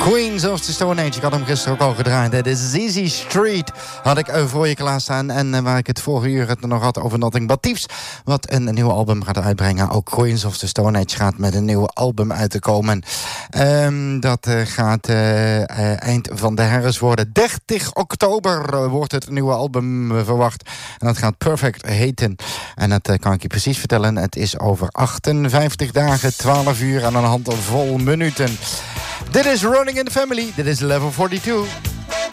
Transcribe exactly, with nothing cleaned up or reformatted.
Queens of the Stone Age. Ik had hem gisteren ook al gedraaid. De Easy Street had ik voor je klaarstaan. En uh, waar ik het vorige uur het nog had over Nothing But Thieves, wat een, een nieuw album gaat uitbrengen. Ook Queens of the Stone Age gaat met een nieuw album uit te komen. Um, dat uh, gaat uh, uh, eind van de herfst worden. dertig oktober uh, wordt het nieuwe album uh, verwacht. En dat gaat Perfect heten. En dat uh, kan ik je precies vertellen. Het is over achtenvijftig dagen, twaalf uur en een handvol minuten. Dit is Running in the Family. Dit is Level forty-two.